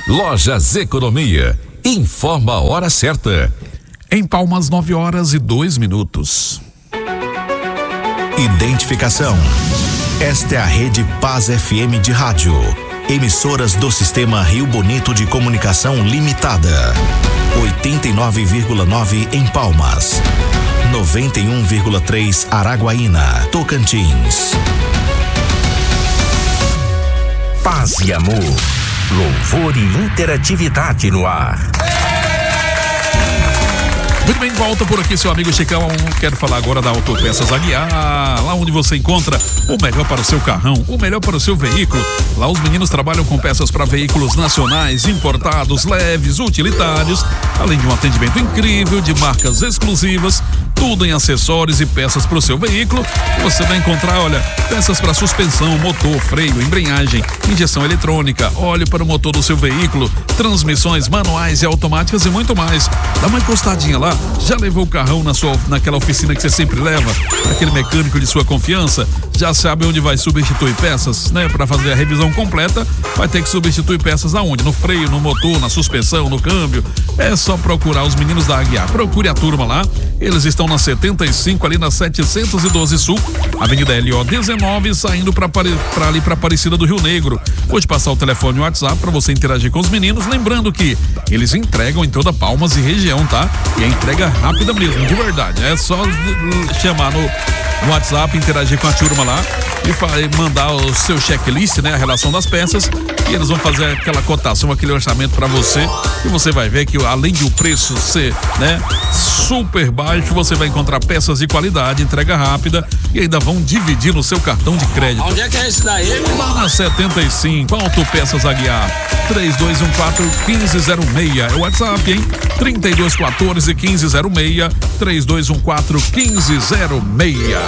Lojas Economia. Informa a hora certa. Em Palmas, 9h02. Identificação. Esta é a Rede Paz FM de rádio. Emissoras do Sistema Rio Bonito de Comunicação Limitada. 89,9 em Palmas. 91,3 Araguaína, Tocantins. Paz e amor. Louvor e interatividade no ar. Muito bem, volta por aqui seu amigo Chicão. Quero falar agora da Autopeças Aguiar, lá onde você encontra o melhor para o seu carrão, o melhor para o seu veículo. Lá os meninos trabalham com peças para veículos nacionais, importados, leves, utilitários, além de um atendimento incrível, de marcas exclusivas, tudo em acessórios e peças para o seu veículo. Você vai encontrar, olha, peças para suspensão, motor, freio, embreagem, injeção eletrônica, óleo para o motor do seu veículo, transmissões manuais e automáticas e muito mais. Dá uma encostadinha lá. Já levou o carrão naquela oficina que você sempre leva? Aquele mecânico de sua confiança? Já sabe onde vai substituir peças, né? Para fazer a revisão completa, vai ter que substituir peças aonde? No freio, no motor, na suspensão, no câmbio. É só procurar os meninos da Aguiar. Procure a turma lá. Eles estão na 75, ali na 712 Sul, Avenida LO 19, saindo para ali para Aparecida do Rio Negro. Vou te passar o telefone e o WhatsApp para você interagir com os meninos. Lembrando que eles entregam em toda Palmas e região, tá? E a entrega rápida mesmo, de verdade. É só chamar no WhatsApp, interagir com a turma lá e mandar o seu checklist, né? A relação das peças, e eles vão fazer aquela cotação, aquele orçamento para você, e você vai ver que além de o preço ser, né, super baixo, você vai encontrar peças de qualidade, entrega rápida, e ainda vão dividir no seu cartão de crédito. Onde é que é isso daí? Lá na 75, Autopeças Aguiar, 3214-1506, é o WhatsApp, hein? 3214-1506, 3214-1506.